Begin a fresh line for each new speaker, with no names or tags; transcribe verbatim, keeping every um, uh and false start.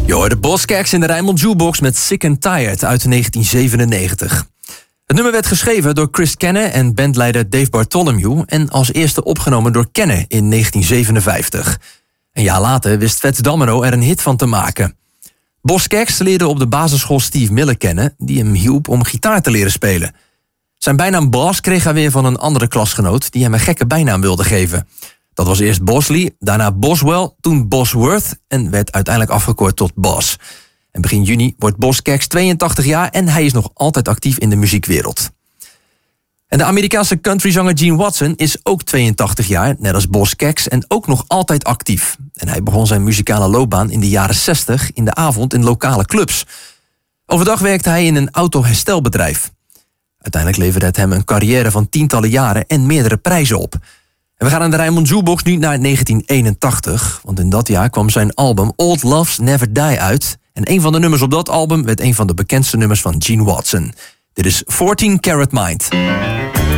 Je hoorde Buzzcocks in de Rijnmond Jukebox met Sick and Tired uit negentien zevenennegentig. Het nummer werd geschreven door Chris Kenne en bandleider Dave Bartholomew en als eerste opgenomen door Kenne in negentien zevenenvijftig. Een jaar later wist Fats Domino er een hit van te maken. Buzzcocks leerde op de basisschool Steve Miller kennen, die hem hielp om gitaar te leren spelen. Zijn bijnaam Boss kreeg hij weer van een andere klasgenoot die hem een gekke bijnaam wilde geven. Dat was eerst Bosley, daarna Boswell, toen Bosworth en werd uiteindelijk afgekort tot Boss. En begin juni wordt Buzzcocks tweeëntachtig jaar en hij is nog altijd actief in de muziekwereld. En de Amerikaanse countryzanger Gene Watson is ook tweeëntachtig jaar, net als Buzzcocks, en ook nog altijd actief. En hij begon zijn muzikale loopbaan in de jaren zestig in de avond in lokale clubs. Overdag werkte hij in een autoherstelbedrijf. Uiteindelijk leverde het hem een carrière van tientallen jaren en meerdere prijzen op. En we gaan aan de Rijnmond Jukebox nu naar negentien eenentachtig, want in dat jaar kwam zijn album Old Loves Never Die uit. En een van de nummers op dat album werd een van de bekendste nummers van Gene Watson. Dit is fourteen Karat Mind.